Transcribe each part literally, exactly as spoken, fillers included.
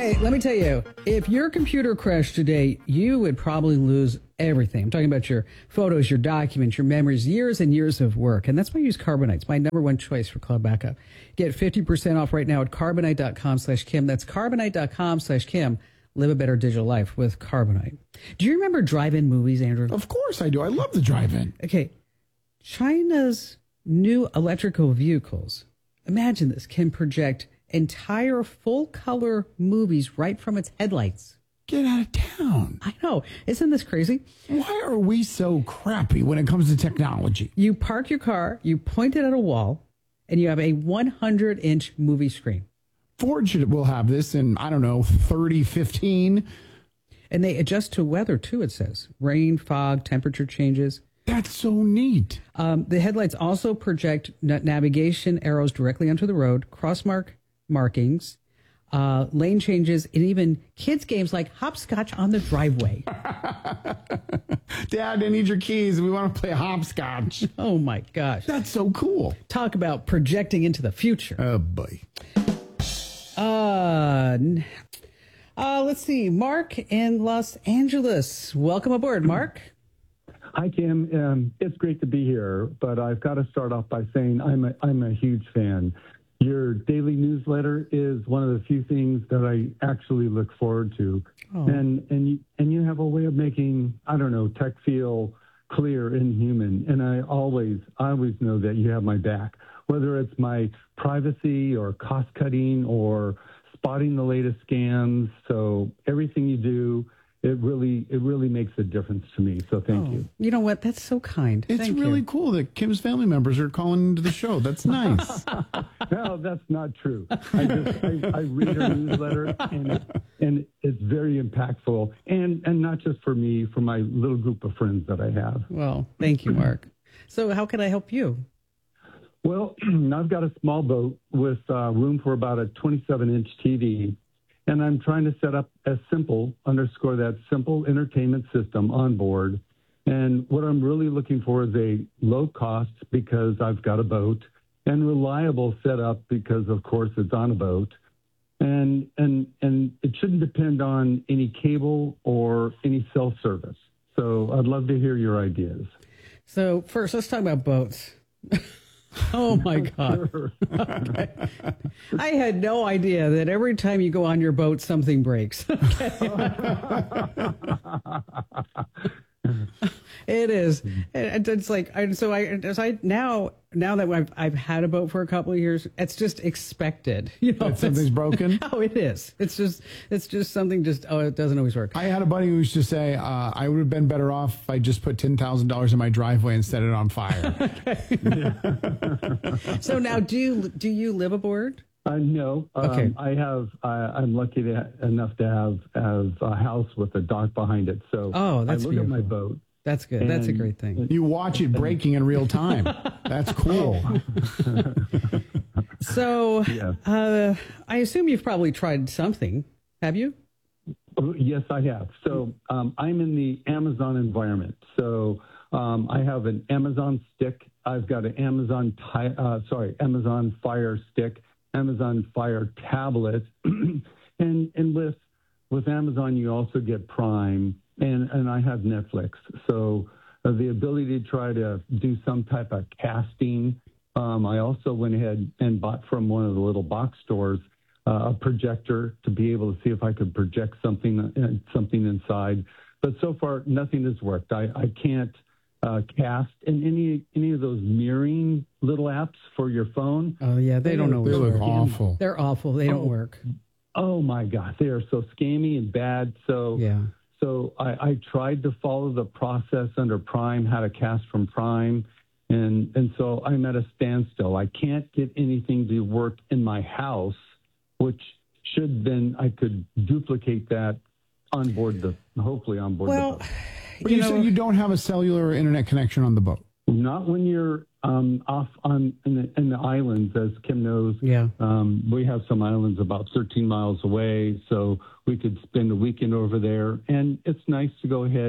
Hey, let me tell you, if your computer crashed today, you would probably lose everything. I'm talking about your photos, your documents, your memories, years and years of work. And that's why I use Carbonite. It's my number one choice for cloud backup. Get fifty percent off right now at carbonite.com slash Kim. That's carbonite.com slash Kim. Live a better digital life with Carbonite. Do you remember drive-in movies, Andrew? Of course I do. I love the drive-in. Okay. China's new electrical vehicles, imagine this, can project entire full-color movies right from its headlights. Get out of town. I know. Isn't this crazy? Why are we so crappy when it comes to technology? You park your car, you point it at a wall, and you have a one hundred inch movie screen. Ford should, will have this in, I don't know, thirty fifteen. And they adjust to weather, too, it says. Rain, fog, temperature changes. That's so neat. Um, the headlights also project na- navigation arrows directly onto the road, crossmark markings, uh, lane changes, and even kids' games like hopscotch on the driveway. Dad, I need your keys. We want to play hopscotch. Oh, my gosh. That's so cool. Talk about projecting into the future. Oh, boy. Uh, uh, let's see. Mark in Los Angeles. Welcome aboard, Mark. Hi, Kim. Um, it's great to be here, but I've got to start off by saying I'm a, I'm a huge fan. Your daily newsletter is one of the few things that I actually look forward to. Oh. And and you, and you have a way of making, I don't know, tech feel clear and human. And I always, I always know that you have my back, whether it's my privacy or cost cutting or spotting the latest scams. So everything you do, it really, it really makes a difference to me. So thank oh, you. You know what? That's so kind. It's thank really you. cool that Kim's family members are calling into the show. That's nice. No, that's not true. I just, I, I read her newsletter, and it, and it's very impactful, and and not just for me, for my little group of friends that I have. Well, thank you, Mark. So how can I help you? Well, I've got a small boat with uh, room for about a twenty-seven inch T V, and I'm trying to set up a simple, underscore that, simple entertainment system on board. And what I'm really looking for is a low cost, because I've got a boat, and reliable setup because, of course, it's on a boat. And and and it shouldn't depend on any cable or any cell service. So I'd love to hear your ideas. So first, let's talk about boats. Oh, my God. Sure. Okay. I had no idea that every time you go on your boat, something breaks. Okay. It is. It, it's like, I, so I, as I now, now that I've, I've had a boat for a couple of years, it's just expected. You know, That something's broken? Oh, it is. It's just, it's just something just, oh, it doesn't always work. I had a buddy who used to say, uh, I would have been better off if I just put ten thousand dollars in my driveway and set it on fire. So now, do you, do you live aboard? Uh, no, um, Okay. I have. Uh, I'm lucky to, enough to have have a house with a dock behind it. So Oh, that's I look beautiful. at my boat. That's good. That's a And- great thing. You watch it breaking in real time. That's cool. So, Yeah. uh, I assume you've probably tried something. Have you? Oh, yes, I have. So um, I'm in the Amazon environment. So um, I have an Amazon stick. I've got an Amazon, ti- uh, sorry, Amazon Fire Stick, Amazon Fire Tablet, and and with with Amazon you also get Prime, and and I have Netflix. So uh, the ability to try to do some type of casting. Um, I also went ahead and bought from one of the little box stores uh, a projector to be able to see if I could project something uh, something inside. But so far, nothing has worked. I, I can't uh, cast in any any of those mirroring little apps for your phone. Oh, yeah. They, don't know. They look awful. They're awful. They don't Oh. work. Oh my God, they are so scammy and bad. So Yeah. So I, I tried to follow the process under Prime, how to cast from Prime, and and so I'm at a standstill. I can't get anything to work in my house, which should then I could duplicate that on board the hopefully on board Well, the boat. But you you, know, said you don't have a cellular or internet connection on the boat. Not when you're um, off on in the, in the islands, as Kim knows. Yeah. Um, we have some islands about thirteen miles away, so we could spend a weekend over there. And it's nice to go ahead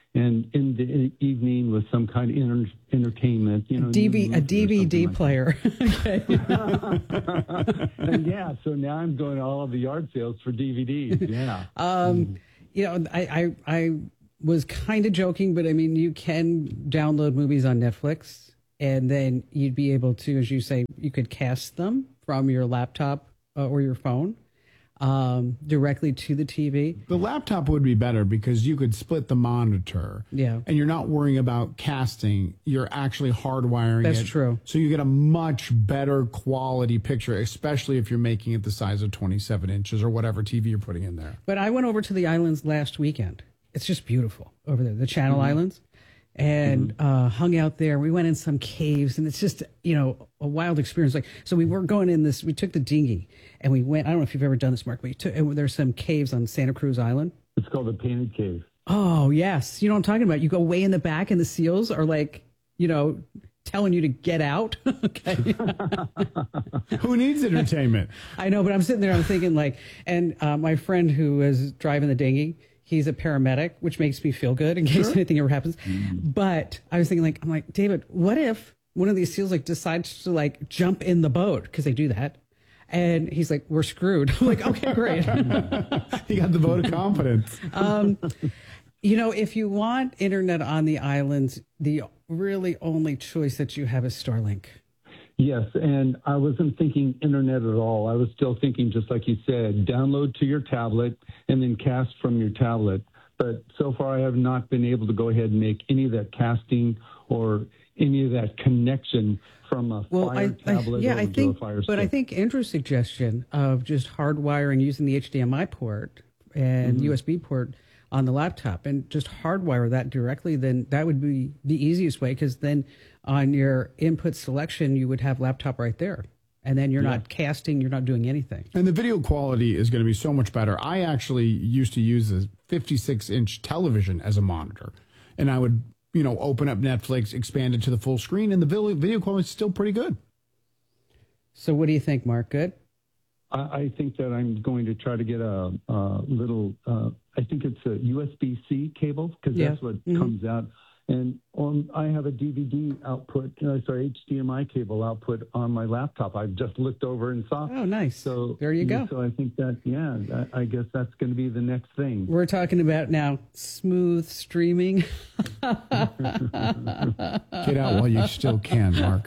and in the e- evening with some kind of enter- entertainment, you know, D V, new a movie or D V D something like player. Okay. that. And yeah, so now I'm going to all of the yard sales for D V Ds. Yeah. Um, you know, I, I, I was kind of joking, but I mean, you can download movies on Netflix, and then you'd be able to, as you say, you could cast them from your laptop uh, or your phone um, directly to the T V. The laptop would be better because you could split the monitor. Yeah. And you're not worrying about casting. You're actually hardwiring That's it. true. So you get a much better quality picture, especially if you're making it the size of twenty-seven inches or whatever T V you're putting in there. But I went over to the islands last weekend. It's just beautiful over there, the Channel Mm-hmm. Islands, and mm-hmm. uh, hung out there. We went in some caves, and it's just, you know, a wild experience. Like, so we were going in this, we took the dinghy, and we went, I don't know if you've ever done this, Mark, but you took, and there's some caves on Santa Cruz Island. It's called the Painted Cave. Oh, yes. You know what I'm talking about? You go way in the back, and the seals are like, you know, telling you to get out. Okay. Who needs entertainment? I know, but I'm sitting there, I'm thinking like, and uh, my friend who was driving the dinghy, he's a paramedic, which makes me feel good in case Sure. anything ever happens. Mm. But I was thinking like, I'm like, David, what if one of these seals like decides to like jump in the boat? Because they do that. And he's like, we're screwed. I'm like, okay, great. You got the vote of confidence. um, you know, if you want internet on the islands, the really only choice that you have is Starlink. Yes, and I wasn't thinking internet at all. I was still thinking, just like you said, download to your tablet and then cast from your tablet. But so far, I have not been able to go ahead and make any of that casting or any of that connection from a well, Fire I, tablet I, yeah, or I to think, a Fire but stick. I think Andrew's suggestion of just hardwiring using the H D M I port and Mm-hmm. U S B port on the laptop and just hardwire that directly, then that would be the easiest way, because then on your input selection, you would have laptop right there. And then you're Yeah. not casting, you're not doing anything. And the video quality is going to be so much better. I actually used to use a fifty-six inch television as a monitor, and I would, you know, open up Netflix, expand it to the full screen, and the video, video quality is still pretty good. So what do you think, Mark? Good? I, I think that I'm going to try to get a, a little, uh, I think it's a U S B C cable, because Yeah. that's what Mhm. comes out. And on, I have a D V D output, uh, sorry, H D M I cable output on my laptop. I've just looked over and saw. Oh, nice. So there you go. So I think that, yeah, I, I guess that's going to be the next thing. We're talking about now smooth streaming. Get out while you still can, Mark.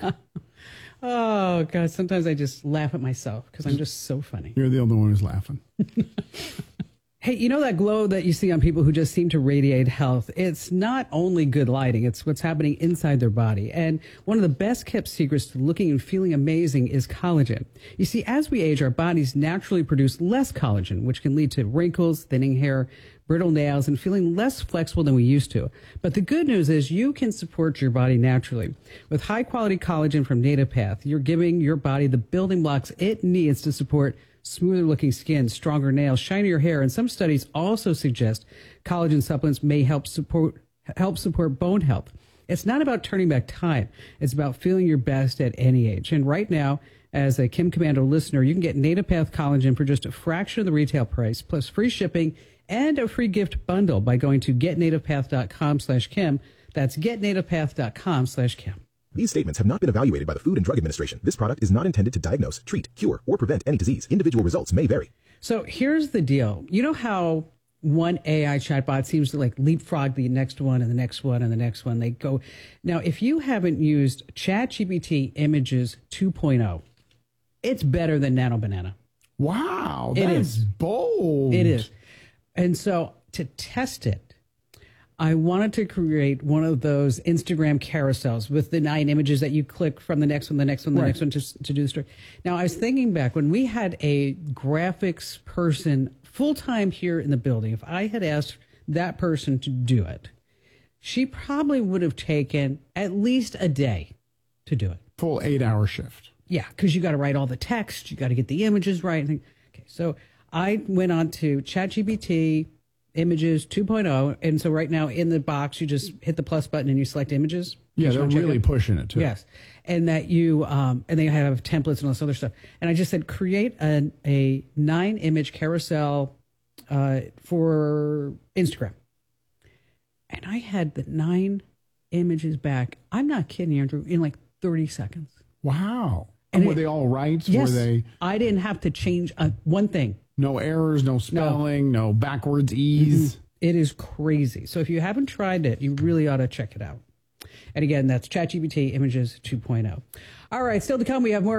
Oh, God. Sometimes I just laugh at myself because I'm just so funny. You're the only one who's laughing. Hey, you know that glow that you see on people who just seem to radiate health? It's not only good lighting, it's what's happening inside their body. And one of the best kept secrets to looking and feeling amazing is collagen. You see, as we age, our bodies naturally produce less collagen, which can lead to wrinkles, thinning hair, brittle nails, and feeling less flexible than we used to. But the good news is you can support your body naturally. With high quality collagen from NativePath, you're giving your body the building blocks it needs to support smoother looking skin, stronger nails, shinier hair, and some studies also suggest collagen supplements may help support help support bone health. It's not about turning back time. It's about feeling your best at any age. And right now, as a Kim Commando listener, you can get NativePath collagen for just a fraction of the retail price, plus free shipping and a free gift bundle by going to getnativepath.com slash Kim. That's getnativepath.com slash Kim. These statements have not been evaluated by the Food and Drug Administration. This product is not intended to diagnose, treat, cure, or prevent any disease. Individual results may vary. So here's the deal. You know how one A I chatbot seems to like leapfrog the next one and the next one and the next one? They go. Now, if you haven't used ChatGPT Images two point oh, it's better than Nano Banana. Wow, It that is. is bold. It is. And so to test it, I wanted to create one of those Instagram carousels with the nine images that you click from the next one, the next one, the Right. next one to, to do the story. Now, I was thinking back when we had a graphics person full-time here in the building, if I had asked that person to do it, she probably would have taken at least a day to do it. Full eight hour shift. Yeah, because you got to write all the text, you got to get the images right. Okay, so I went on to ChatGPT Images two point oh, and so right now in the box you just hit the plus button and you select images. Yeah, Just they're wanna check really it. pushing it too. Yes, and that you um, and they have templates and all this other stuff. And I just said create an, a nine image carousel uh, for Instagram. And I had the nine images back. I'm not kidding, Andrew, in like thirty seconds. Wow. And And were it- they all right? Yes, Were they I didn't have to change uh, one thing. no errors, no spelling, no, no backwards E's? It is crazy. So if you haven't tried it, you really ought to check it out. And again, that's ChatGPT Images two point oh. All right, still to come, we have more.